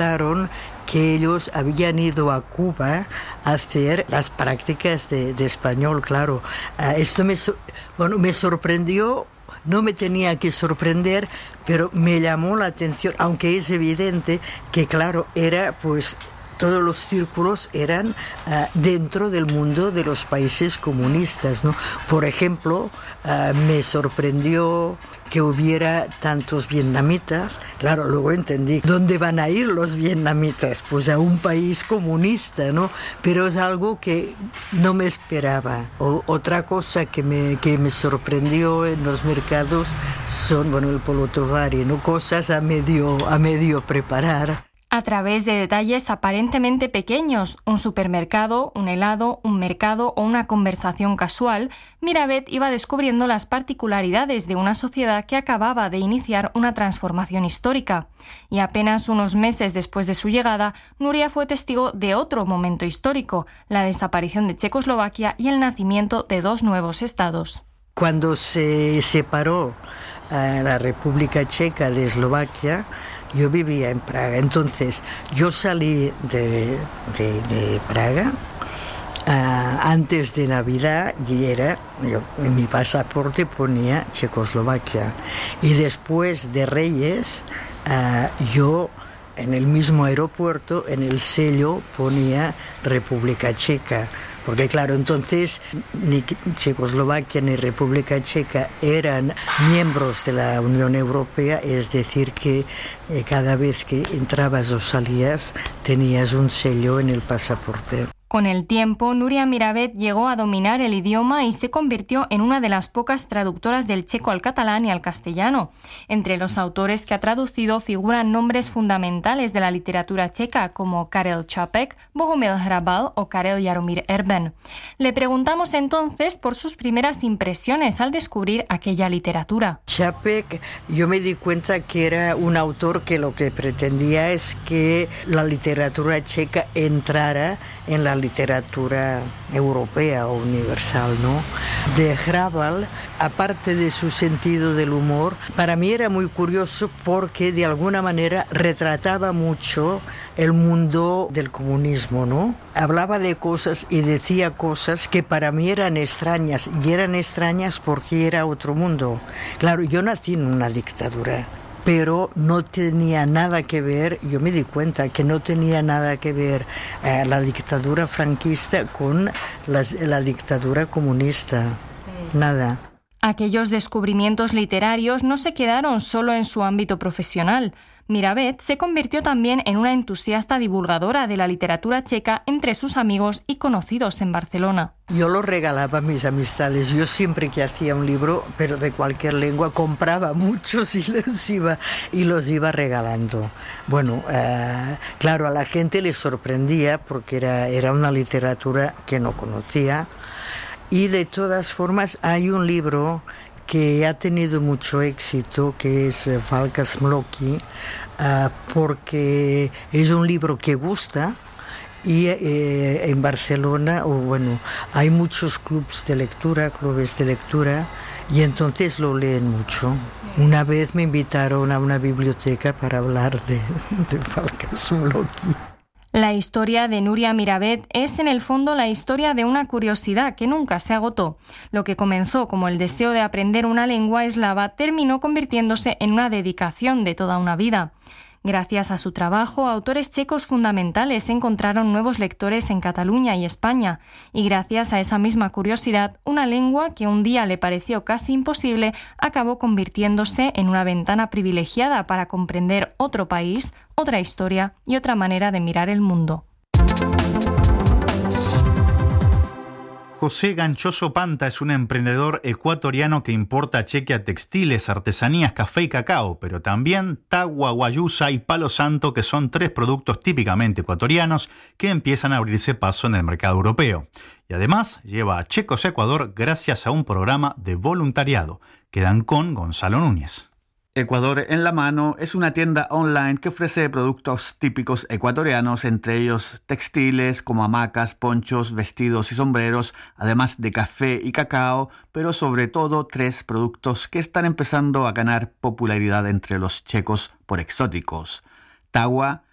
comentaron que ellos habían ido a Cuba a hacer las prácticas de español, claro. Esto me sorprendió. No me tenía que sorprender, pero me llamó la atención, aunque es evidente que, claro, era pues todos los círculos eran dentro del mundo de los países comunistas, ¿no? Por ejemplo, me sorprendió que hubiera tantos vietnamitas. Claro, luego entendí dónde van a ir los vietnamitas, pues a un país comunista, ¿no? Pero es algo que no me esperaba. Otra cosa que me sorprendió en los mercados son, el polotovari, ¿no? Cosas a medio preparar. A través de detalles aparentemente pequeños, un supermercado, un helado, un mercado o una conversación casual, Miravet iba descubriendo las particularidades de una sociedad que acababa de iniciar una transformación histórica. Y apenas unos meses después de su llegada, Nuria fue testigo de otro momento histórico, la desaparición de Checoslovaquia y el nacimiento de dos nuevos estados. Cuando se separó la República Checa de Eslovaquia, yo vivía en Praga, entonces yo salí de Praga antes de Navidad y en mi pasaporte ponía Checoslovaquia, y después de Reyes yo en el mismo aeropuerto en el sello ponía República Checa. Porque claro, entonces ni Checoslovaquia ni República Checa eran miembros de la Unión Europea, es decir que cada vez que entrabas o salías tenías un sello en el pasaporte. Con el tiempo, Nuria Miravet llegó a dominar el idioma y se convirtió en una de las pocas traductoras del checo al catalán y al castellano. Entre los autores que ha traducido figuran nombres fundamentales de la literatura checa como Karel Čapek, Bohumil Hrabal o Karel Jaromír Erben. Le preguntamos entonces por sus primeras impresiones al descubrir aquella literatura. Čapek, yo me di cuenta que era un autor que lo que pretendía es que la literatura checa entrara en la literatura europea o universal, ¿no? De Hrabal, aparte de su sentido del humor, para mí era muy curioso porque de alguna manera retrataba mucho el mundo del comunismo, ¿no? Hablaba de cosas y decía cosas que para mí eran extrañas, y eran extrañas porque era otro mundo. Claro, yo nací en una dictadura, pero no tenía nada que ver, yo me di cuenta que no tenía nada que ver la dictadura franquista con la dictadura comunista, nada. Aquellos descubrimientos literarios no se quedaron solo en su ámbito profesional. Miravet se convirtió también en una entusiasta divulgadora de la literatura checa entre sus amigos y conocidos en Barcelona. Yo lo regalaba a mis amistades. Yo siempre que hacía un libro, pero de cualquier lengua, compraba muchos y los iba regalando. Bueno, claro, a la gente le sorprendía porque era una literatura que no conocía. Y de todas formas hay un libro que ha tenido mucho éxito, que es Valkas Mloki, porque es un libro que gusta, y en Barcelona hay muchos clubes de lectura, y entonces lo leen mucho. Una vez me invitaron a una biblioteca para hablar de Valkas Mloki. La historia de Nuria Miravet es en el fondo la historia de una curiosidad que nunca se agotó. Lo que comenzó como el deseo de aprender una lengua eslava terminó convirtiéndose en una dedicación de toda una vida. Gracias a su trabajo, autores checos fundamentales encontraron nuevos lectores en Cataluña y España, y gracias a esa misma curiosidad, una lengua que un día le pareció casi imposible acabó convirtiéndose en una ventana privilegiada para comprender otro país, otra historia y otra manera de mirar el mundo. José Ganchoso Panta es un emprendedor ecuatoriano que importa a Chequia textiles, artesanías, café y cacao, pero también tagua, guayusa y palo santo, que son tres productos típicamente ecuatorianos que empiezan a abrirse paso en el mercado europeo. Y además lleva a Checos Ecuador gracias a un programa de voluntariado. Quedan con Gonzalo Núñez. Ecuador en la mano es una tienda online que ofrece productos típicos ecuatorianos, entre ellos textiles como hamacas, ponchos, vestidos y sombreros, además de café y cacao, pero sobre todo tres productos que están empezando a ganar popularidad entre los checos por exóticos: tagua,